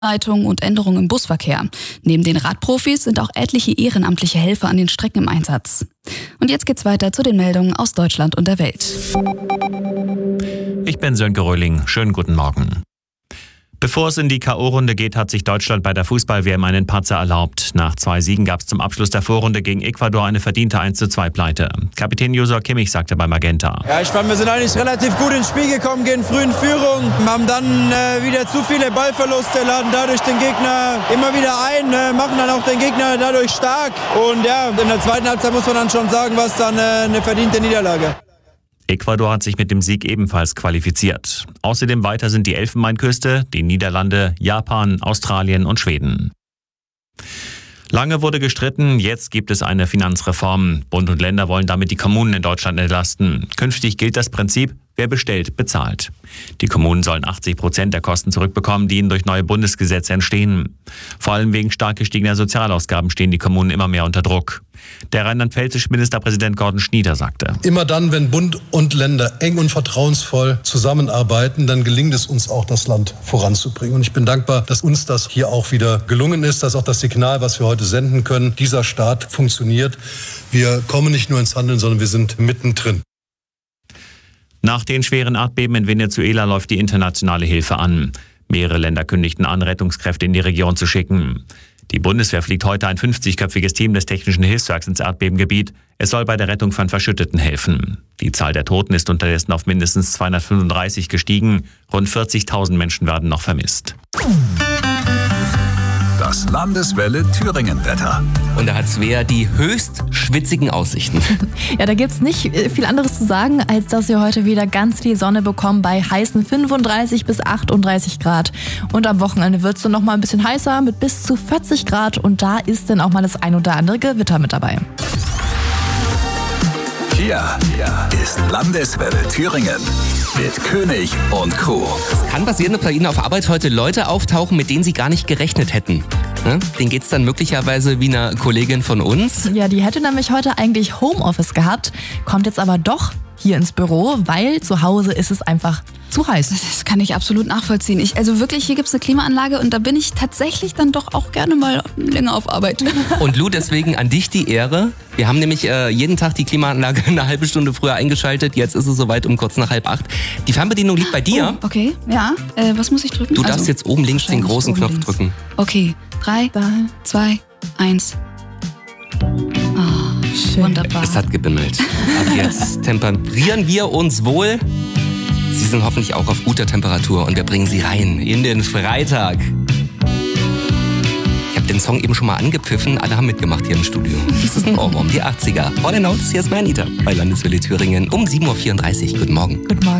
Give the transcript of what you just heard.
Leitungen und Änderungen im Busverkehr. Neben den Radprofis sind auch etliche ehrenamtliche Helfer an den Strecken im Einsatz. Und jetzt geht's weiter zu den Meldungen aus Deutschland und der Welt. Ich bin Sönke Röhling. Schönen guten Morgen. Bevor es in die K.O.-Runde geht, hat sich Deutschland bei der Fußball-WM einen Patzer erlaubt. Nach 2 Siegen gab es zum Abschluss der Vorrunde gegen Ecuador eine verdiente 1:2-Pleite. Kapitän Joshua Kimmich sagte bei Magenta: Ja, ich fand, wir sind eigentlich relativ gut ins Spiel gekommen, gehen früh in Führung, haben dann wieder zu viele Ballverluste, laden dadurch den Gegner immer wieder ein, machen dann auch den Gegner dadurch stark. Und ja, in der zweiten Halbzeit muss man dann schon sagen, was dann eine verdiente Niederlage. Ecuador hat sich mit dem Sieg ebenfalls qualifiziert. Außerdem weiter sind die Elfenbeinküste, die Niederlande, Japan, Australien und Schweden. Lange wurde gestritten, jetzt gibt es eine Finanzreform. Bund und Länder wollen damit die Kommunen in Deutschland entlasten. Künftig gilt das Prinzip: Wer bestellt, bezahlt. Die Kommunen sollen 80% der Kosten zurückbekommen, die ihnen durch neue Bundesgesetze entstehen. Vor allem wegen stark gestiegener Sozialausgaben stehen die Kommunen immer mehr unter Druck. Der rheinland-pfälzische Ministerpräsident Gordon Schnieder sagte: Immer dann, wenn Bund und Länder eng und vertrauensvoll zusammenarbeiten, dann gelingt es uns auch, das Land voranzubringen. Und ich bin dankbar, dass uns das hier auch wieder gelungen ist, dass auch das Signal, was wir heute senden können, dieser Staat funktioniert. Wir kommen nicht nur ins Handeln, sondern wir sind mittendrin. Nach den schweren Erdbeben in Venezuela läuft die internationale Hilfe an. Mehrere Länder kündigten an, Rettungskräfte in die Region zu schicken. Die Bundeswehr fliegt heute ein 50-köpfiges Team des Technischen Hilfswerks ins Erdbebengebiet. Es soll bei der Rettung von Verschütteten helfen. Die Zahl der Toten ist unterdessen auf mindestens 235 gestiegen. Rund 40.000 Menschen werden noch vermisst. Das Landeswelle Thüringen-Wetter. Und da hat Svea die höchst schwitzigen Aussichten. Ja, da gibt's nicht viel anderes zu sagen, als dass wir heute wieder ganz viel Sonne bekommen bei heißen 35 bis 38 Grad. Und am Wochenende wird's dann noch mal ein bisschen heißer mit bis zu 40 Grad. Und da ist dann auch mal das ein oder andere Gewitter mit dabei. Hier ist Landeswelle Thüringen mit König und Crew. Es kann passieren, dass bei Ihnen auf Arbeit heute Leute auftauchen, mit denen Sie gar nicht gerechnet hätten. Ne? Denen geht's dann möglicherweise wie einer Kollegin von uns. Ja, die hätte nämlich heute eigentlich Homeoffice gehabt, kommt jetzt aber doch hier ins Büro, weil zu Hause ist es einfach zu heiß. Das kann ich absolut nachvollziehen. Hier gibt's eine Klimaanlage und da bin ich tatsächlich dann doch auch gerne mal länger auf Arbeit. Und Lou, deswegen an dich die Ehre. Wir haben nämlich jeden Tag die Klimaanlage eine halbe Stunde früher eingeschaltet. Jetzt ist es soweit um kurz nach 7:30. Die Fernbedienung liegt bei dir. Oh, okay, ja. Was muss ich drücken? Du darfst jetzt oben links den großen Knopf drücken. Okay, 3, 2, 1. Schön. Wunderbar. Es hat gebimmelt. Ab jetzt temperieren wir uns wohl. Sie sind hoffentlich auch auf guter Temperatur und wir bringen Sie rein in den Freitag. Ich habe den Song eben schon mal angepfiffen, alle haben mitgemacht hier im Studio. Das ist ein Ohrwurm, die 80er. All in Notes, hier ist Manita bei Landeswelle Thüringen um 7:34 Uhr. Guten Morgen. Guten Morgen.